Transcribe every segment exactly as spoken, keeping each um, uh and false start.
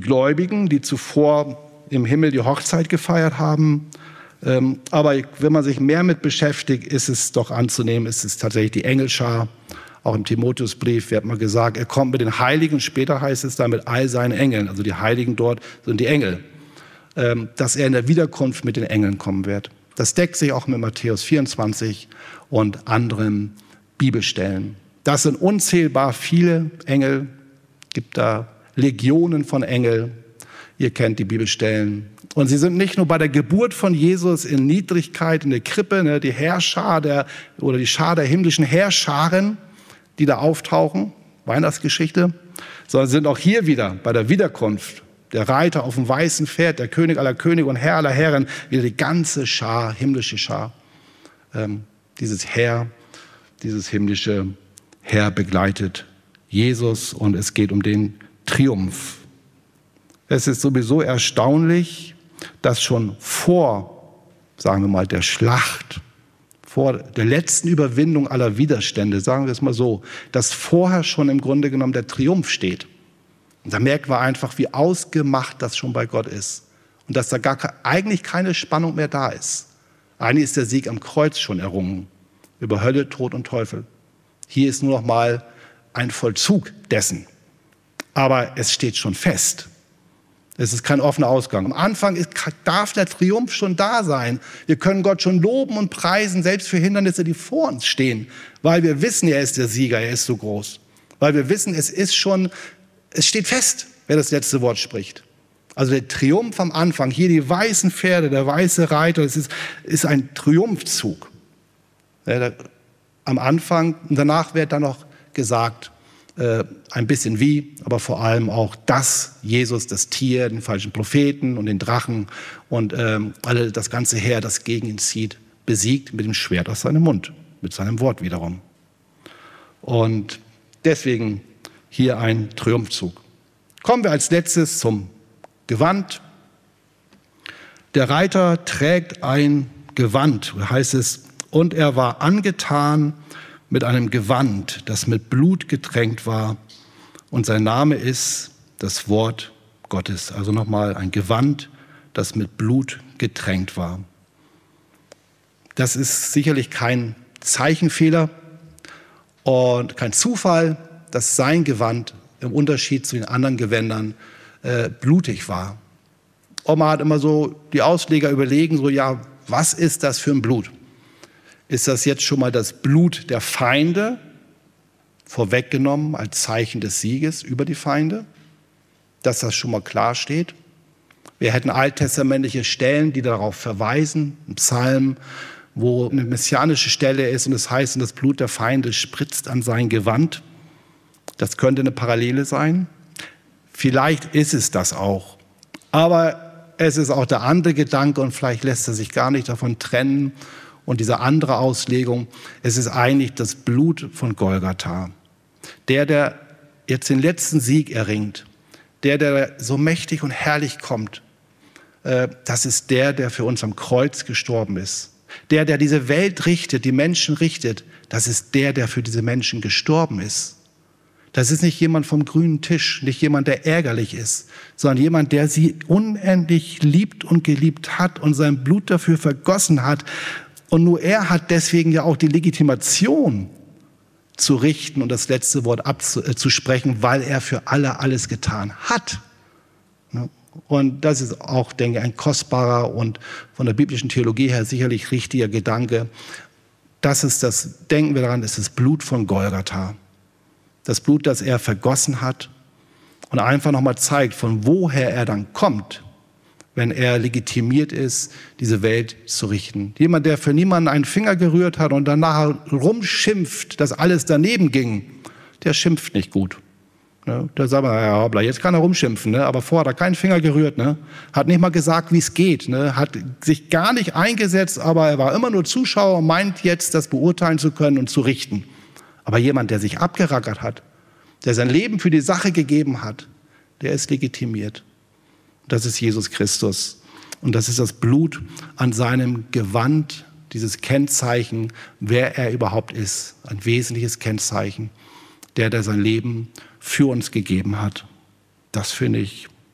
Gläubigen, die zuvor im Himmel die Hochzeit gefeiert haben. Ähm, aber wenn man sich mehr mit beschäftigt, ist es doch anzunehmen, ist es tatsächlich die Engelschar. Auch im Timotheusbrief wird mal gesagt, er kommt mit den Heiligen, später heißt es dann mit all seinen Engeln. Also die Heiligen dort sind die Engel. Ähm, dass er in der Wiederkunft mit den Engeln kommen wird. Das deckt sich auch mit Matthäus vierundzwanzig und anderen Bibelstellen. Das sind unzählbar viele Engel. Es gibt da Legionen von Engeln. Ihr kennt die Bibelstellen. Und sie sind nicht nur bei der Geburt von Jesus in Niedrigkeit, in der Krippe, ne, die Heerschar der, oder die Schar der himmlischen Heerscharen, die da auftauchen, Weihnachtsgeschichte, sondern sind auch hier wieder bei der Wiederkunft, der Reiter auf dem weißen Pferd, der König aller Könige und Herr aller Herren, wieder die ganze Schar, himmlische Schar, ähm, dieses Heer, dieses himmlische Heer begleitet Jesus und es geht um den Triumph. Es ist sowieso erstaunlich, dass schon vor, sagen wir mal, der Schlacht, vor der letzten Überwindung aller Widerstände, sagen wir es mal so, dass vorher schon im Grunde genommen der Triumph steht. Und da merken wir einfach, wie ausgemacht das schon bei Gott ist. Und dass da gar ke- eigentlich keine Spannung mehr da ist. Eigentlich ist der Sieg am Kreuz schon errungen. Über Hölle, Tod und Teufel. Hier ist nur noch mal ein Vollzug dessen. Aber es steht schon fest. Es ist kein offener Ausgang. Am Anfang ist, darf der Triumph schon da sein. Wir können Gott schon loben und preisen, selbst für Hindernisse, die vor uns stehen. Weil wir wissen, er ist der Sieger, er ist so groß. Weil wir wissen, es ist schon, es steht fest, wer das letzte Wort spricht. Also der Triumph am Anfang, hier die weißen Pferde, der weiße Reiter, es ist, ist ein Triumphzug. Ja, da, am Anfang und danach wird dann noch gesagt, äh, ein bisschen wie, aber vor allem auch, dass Jesus das Tier, den falschen Propheten und den Drachen und ähm, alle das ganze Heer, das gegen ihn zieht, besiegt mit dem Schwert aus seinem Mund, mit seinem Wort wiederum. Und deswegen hier ein Triumphzug. Kommen wir als letztes zum Gewand. Der Reiter trägt ein Gewand, da heißt es, und er war angetan mit einem Gewand, das mit Blut getränkt war. Und sein Name ist das Wort Gottes. Also nochmal ein Gewand, das mit Blut getränkt war. Das ist sicherlich kein Zeichenfehler und kein Zufall, dass sein Gewand im Unterschied zu den anderen Gewändern äh, blutig war. Oma hat immer so, die Ausleger überlegen so, ja, was ist das für ein Blut? Ist das jetzt schon mal das Blut der Feinde, vorweggenommen als Zeichen des Sieges über die Feinde, dass das schon mal klar steht? Wir hätten alttestamentliche Stellen, die darauf verweisen, ein Psalm, wo eine messianische Stelle ist und es heißt, das Blut der Feinde spritzt an sein Gewand. Das könnte eine Parallele sein. Vielleicht ist es das auch. Aber es ist auch der andere Gedanke und vielleicht lässt er sich gar nicht davon trennen. Und diese andere Auslegung, es ist eigentlich das Blut von Golgatha. Der, der jetzt den letzten Sieg erringt, der, der so mächtig und herrlich kommt, äh, das ist der, der für uns am Kreuz gestorben ist. Der, der diese Welt richtet, die Menschen richtet, das ist der, der für diese Menschen gestorben ist. Das ist nicht jemand vom grünen Tisch, nicht jemand, der ärgerlich ist, sondern jemand, der sie unendlich liebt und geliebt hat und sein Blut dafür vergossen hat. Und nur er hat deswegen ja auch die Legitimation zu richten und das letzte Wort abzusprechen, weil er für alle alles getan hat. Und das ist auch, denke ich, ein kostbarer und von der biblischen Theologie her sicherlich richtiger Gedanke. Das ist das, denken wir daran, das ist das Blut von Golgatha. Das Blut, das er vergossen hat und einfach nochmal zeigt, von woher er dann kommt, wenn er legitimiert ist, diese Welt zu richten. Jemand, der für niemanden einen Finger gerührt hat und danach rumschimpft, dass alles daneben ging, der schimpft nicht gut. Ne? Der sagt, ja, hoppla, jetzt kann er rumschimpfen, ne? Aber vorher hat er keinen Finger gerührt, ne? Hat nicht mal gesagt, wie es geht, ne? Hat sich gar nicht eingesetzt, aber er war immer nur Zuschauer und meint jetzt, das beurteilen zu können und zu richten. Aber jemand, der sich abgerackert hat, der sein Leben für die Sache gegeben hat, der ist legitimiert. Das ist Jesus Christus. Und das ist das Blut an seinem Gewand, dieses Kennzeichen, wer er überhaupt ist. Ein wesentliches Kennzeichen, der, der sein Leben für uns gegeben hat. Das finde ich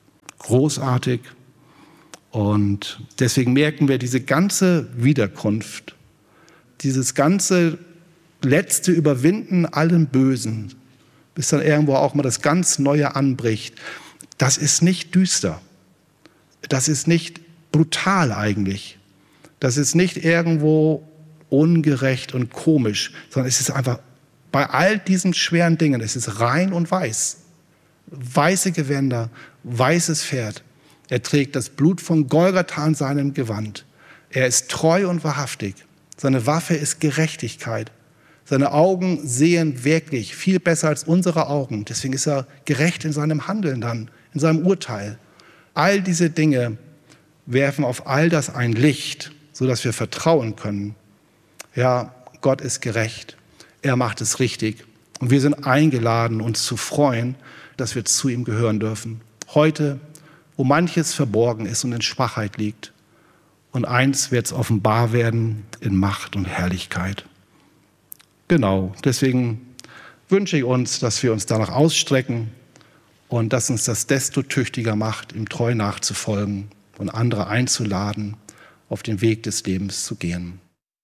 großartig. Und deswegen merken wir diese ganze Wiederkunft, dieses ganze letzte Überwinden allen Bösen, bis dann irgendwo auch mal das ganz Neue anbricht, das ist nicht düster. Das ist nicht brutal eigentlich. Das ist nicht irgendwo ungerecht und komisch, sondern es ist einfach bei all diesen schweren Dingen, es ist rein und weiß. Weiße Gewänder, weißes Pferd. Er trägt das Blut von Golgatha an seinem Gewand. Er ist treu und wahrhaftig. Seine Waffe ist Gerechtigkeit. Seine Augen sehen wirklich viel besser als unsere Augen. Deswegen ist er gerecht in seinem Handeln dann, in seinem Urteil. All diese Dinge werfen auf all das ein Licht, sodass wir vertrauen können. Ja, Gott ist gerecht. Er macht es richtig. Und wir sind eingeladen, uns zu freuen, dass wir zu ihm gehören dürfen. Heute, wo manches verborgen ist und in Schwachheit liegt. Und eins wird es offenbar werden in Macht und Herrlichkeit. Genau, deswegen wünsche ich uns, dass wir uns danach ausstrecken und dass uns das desto tüchtiger macht, ihm treu nachzufolgen und andere einzuladen, auf den Weg des Lebens zu gehen.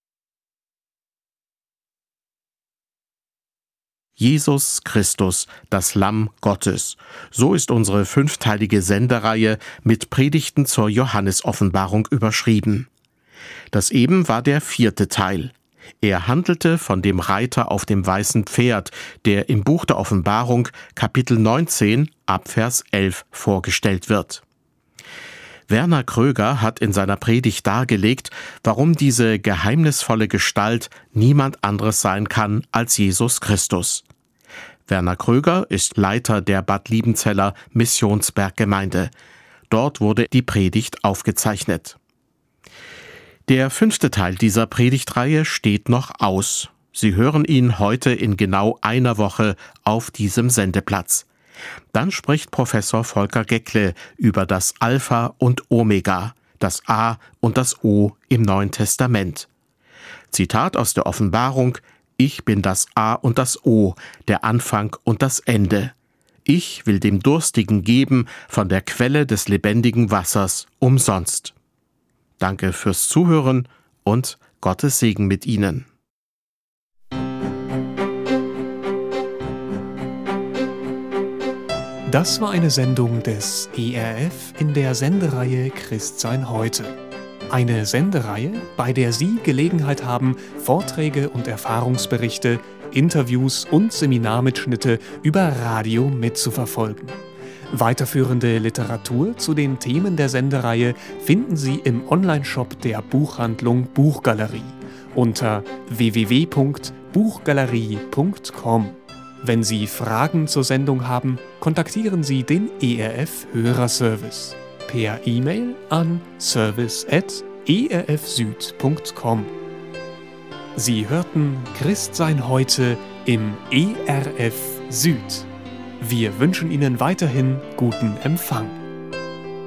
Jesus Christus, das Lamm Gottes. So ist unsere fünfteilige Sendereihe mit Predigten zur Johannesoffenbarung überschrieben. Das eben war der vierte Teil. Er handelte von dem Reiter auf dem weißen Pferd, der im Buch der Offenbarung Kapitel neunzehn ab Vers elf vorgestellt wird. Werner Kröger hat in seiner Predigt dargelegt, warum diese geheimnisvolle Gestalt niemand anderes sein kann als Jesus Christus. Werner Kröger ist Leiter der Bad Liebenzeller Missionsberggemeinde. Dort wurde die Predigt aufgezeichnet. Der fünfte Teil dieser Predigtreihe steht noch aus. Sie hören ihn heute in genau einer Woche auf diesem Sendeplatz. Dann spricht Professor Volker Geckle über das Alpha und Omega, das A und das O im Neuen Testament. Zitat aus der Offenbarung: Ich bin das A und das O, der Anfang und das Ende. Ich will dem Durstigen geben von der Quelle des lebendigen Wassers umsonst. Danke fürs Zuhören und Gottes Segen mit Ihnen. Das war eine Sendung des E R F in der Sendereihe Christsein heute. Eine Sendereihe, bei der Sie Gelegenheit haben, Vorträge und Erfahrungsberichte, Interviews und Seminarmitschnitte über Radio mitzuverfolgen. Weiterführende Literatur zu den Themen der Sendereihe finden Sie im Onlineshop der Buchhandlung Buchgalerie unter w w w punkt buchgalerie punkt com. Wenn Sie Fragen zur Sendung haben, kontaktieren Sie den E R F Hörerservice per E-Mail an service at e r f süd punkt com. Sie hörten Christsein heute im E R F Süd. Wir wünschen Ihnen weiterhin guten Empfang.